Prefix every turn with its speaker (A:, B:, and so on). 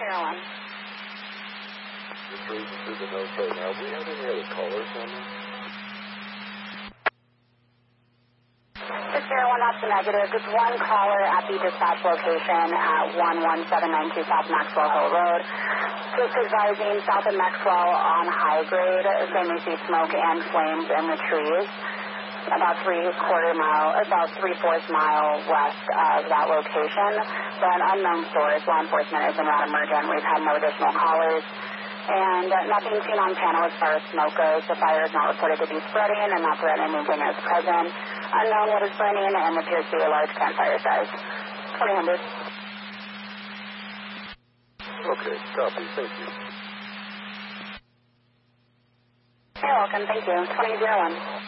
A: 2001.
B: Just reading through the notes right now. Do we have any other callers on this?
A: 601, that's the negative. Just one caller at the dispatch location at 11792 South Maxwell Hill Road. Just advising south of Maxwell on high grade, they may see smoke and flames in the trees. About about 3/4 mile west of that location. So an unknown source, law enforcement is in route emergent. We've had no additional callers. And nothing seen on panel as far as smoke goes. The fire is not reported to be spreading and not threatening anything as present. Unknown what is burning and appears to be a large campfire size. 2000.
B: Okay, copy. Thank you.
A: You're welcome. Thank you. 2001.